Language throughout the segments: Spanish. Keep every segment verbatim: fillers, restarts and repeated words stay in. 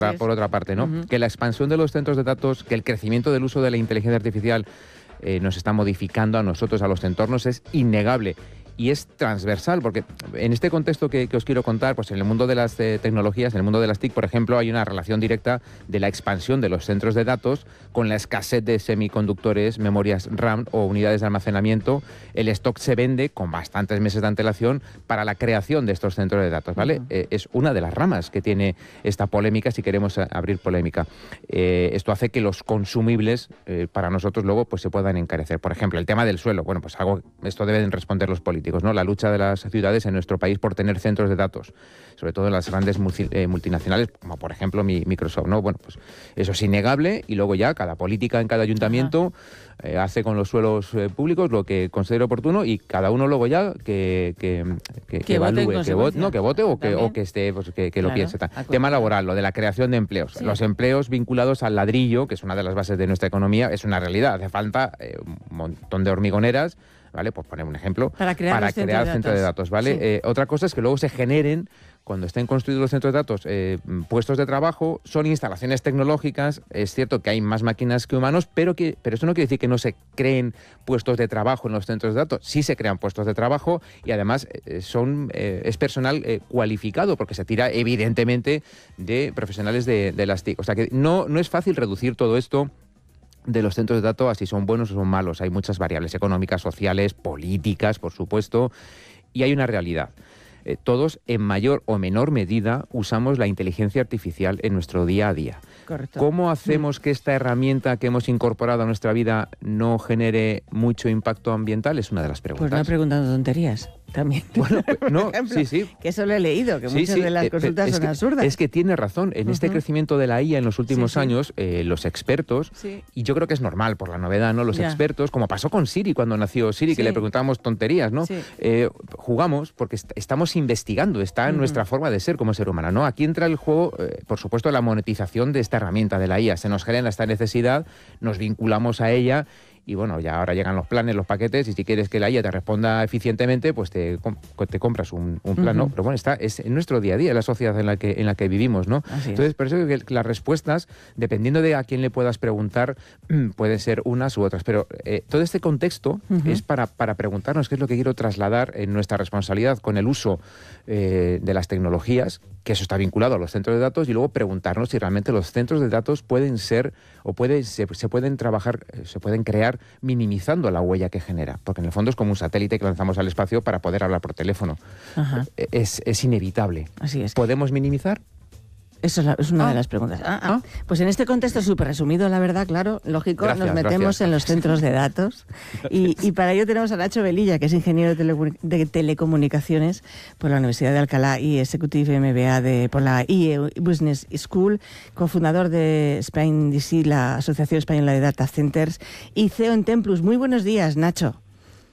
por otra parte, ¿no? Uh-huh. Que la expansión de los centros de datos, que el crecimiento del uso de la inteligencia artificial eh, nos está modificando a nosotros, a los entornos, es innegable. Y es transversal, porque en este contexto que, que os quiero contar, pues en el mundo de las eh, tecnologías, en el mundo de las T I C, por ejemplo, hay una relación directa de la expansión de los centros de datos con la escasez de semiconductores, memorias RAM o unidades de almacenamiento. El stock se vende con bastantes meses de antelación para la creación de estos centros de datos, ¿vale? Uh-huh. Eh, es una de las ramas que tiene esta polémica, si queremos abrir polémica. Eh, esto hace que los consumibles eh, para nosotros luego pues se puedan encarecer. Por ejemplo, el tema del suelo. Bueno, pues algo, esto deben responder los políticos, ¿no? La lucha de las ciudades en nuestro país por tener centros de datos, sobre todo en las grandes multi, eh, multinacionales, como por ejemplo mi, Microsoft, ¿no? Bueno, pues eso es innegable y luego ya cada política en cada ayuntamiento eh, hace con los suelos eh, públicos lo que considere oportuno y cada uno luego ya que, que, que, que, que evalúe, que vote, no, que vote o que, o que esté, pues, que, que claro, lo piense. Tema laboral, lo de la creación de empleos. Sí. Los empleos vinculados al ladrillo, que es una de las bases de nuestra economía, es una realidad. Hace falta eh, un montón de hormigoneras, ¿vale? Por poner un ejemplo, para crear, para crear centros de datos, ¿vale? Sí. Eh, otra cosa es que luego se generen, cuando estén construidos los centros de datos, eh, puestos de trabajo, son instalaciones tecnológicas. Es cierto que hay más máquinas que humanos, pero, que, pero eso no quiere decir que no se creen puestos de trabajo en los centros de datos. Sí se crean puestos de trabajo y además eh, son eh, es personal eh, cualificado, porque se tira evidentemente de profesionales de, de las T I C. O sea que no, no es fácil reducir todo esto de los centros de datos a si son buenos o son malos. Hay muchas variables económicas, sociales, políticas, por supuesto, y hay una realidad. Eh, todos, en mayor o menor medida, usamos la inteligencia artificial en nuestro día a día. Correcto. ¿Cómo hacemos que esta herramienta que hemos incorporado a nuestra vida no genere mucho impacto ambiental? Es una de las preguntas. Pues no preguntando tonterías. También. Bueno, pues, no, ejemplo, sí, sí. Que eso lo he leído, que sí, muchas sí, de las consultas eh, son que, absurdas. Es que tiene razón. En uh-huh. este crecimiento de la I A en los últimos sí, sí. años, eh, los expertos, sí. y yo creo que es normal por la novedad, ¿no? Los ya. expertos, como pasó con Siri cuando nació Siri, sí. que le preguntábamos tonterías, ¿no? Sí. Eh, jugamos porque est- estamos investigando, está en uh-huh. nuestra forma de ser como ser humano, ¿no? Aquí entra el juego, eh, por supuesto, la monetización de esta herramienta de la I A. Se nos genera esta necesidad, nos vinculamos a ella. Y bueno, ya ahora llegan los planes, los paquetes, y si quieres que la I A te responda eficientemente, pues te, te compras un, un plan, uh-huh. ¿no? Pero bueno, está, es en nuestro día a día, en la sociedad en la que, en la que vivimos, ¿no? Así Entonces, es. por eso que las respuestas, dependiendo de a quién le puedas preguntar, pueden ser unas u otras. Pero eh, todo este contexto uh-huh. es para, para preguntarnos qué es lo que quiero trasladar en nuestra responsabilidad con el uso eh, de las tecnologías, que eso está vinculado a los centros de datos, y luego preguntarnos si realmente los centros de datos pueden ser o puede, se, se pueden trabajar, se pueden crear minimizando la huella que genera, porque en el fondo es como un satélite que lanzamos al espacio para poder hablar por teléfono. Ajá. Es, es inevitable. Así es. ¿Podemos minimizar? Eso es, la, es una ah. de las preguntas. Ah, ah. Pues en este contexto súper resumido, la verdad, claro, lógico, gracias, nos metemos gracias. en los centros de datos y, y para ello tenemos a Nacho Velilla, que es ingeniero de, tele, de telecomunicaciones por la Universidad de Alcalá y Executive M B A de, por la I E Business School, cofundador de Spain D C, la Asociación Española de Data Centers, y C E O en Templus. Muy buenos días, Nacho.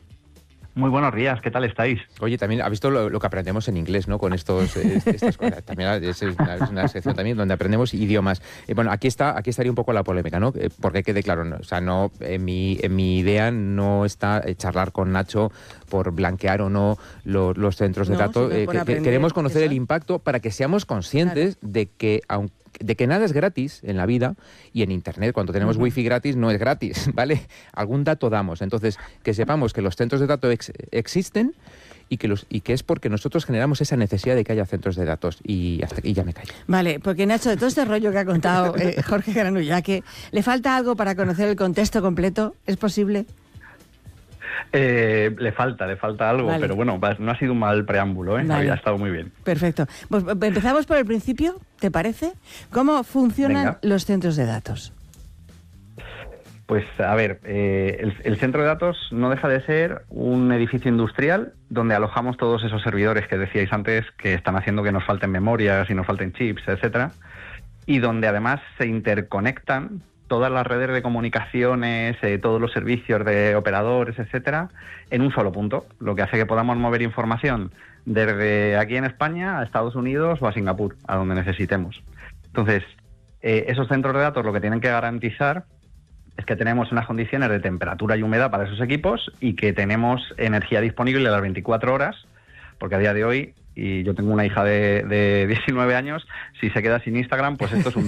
Muy buenos días, ¿qué tal estáis? Oye, también ha visto lo, lo que aprendemos en inglés, ¿no? Con estos, estas cosas. También es una, es una sección también donde aprendemos idiomas. Eh, bueno, aquí está, aquí estaría un poco la polémica, ¿no? Eh, porque quede claro, ¿no? O sea, no, en mi, en mi idea no está eh, charlar con Nacho por blanquear o no los, los centros de no, datos. Eh, que, aprender, queremos conocer eso. El impacto para que seamos conscientes claro. de que aunque de que nada es gratis en la vida y en Internet, cuando tenemos uh-huh. wifi gratis, no es gratis, ¿vale? Algún dato damos. Entonces, que sepamos que los centros de datos ex- existen y que, los, y que es porque nosotros generamos esa necesidad de que haya centros de datos. Y, hasta, y ya me callo. Vale, porque Nacho, de todo este rollo que ha contado eh, Jorge Granulla, que ¿le falta algo para conocer el contexto completo? ¿Es posible? Eh, le falta, le falta algo, vale. pero bueno, no ha sido un mal preámbulo, ¿eh? Vale. Ha estado muy bien. Perfecto. Pues empezamos por el principio, ¿te parece? ¿Cómo funcionan Venga. los centros de datos? Pues a ver, eh, el, el centro de datos no deja de ser un edificio industrial donde alojamos todos esos servidores que decíais antes que están haciendo que nos falten memorias y nos falten chips, etcétera, y donde además se interconectan todas las redes de comunicaciones, eh, todos los servicios de operadores, etcétera, en un solo punto, lo que hace que podamos mover información desde aquí en España a Estados Unidos o a Singapur, a donde necesitemos. Entonces, eh, esos centros de datos lo que tienen que garantizar es que tenemos unas condiciones de temperatura y humedad para esos equipos y que tenemos energía disponible a las veinticuatro horas, porque a día de hoy y yo tengo una hija de, de diecinueve años, si se queda sin Instagram, pues esto es un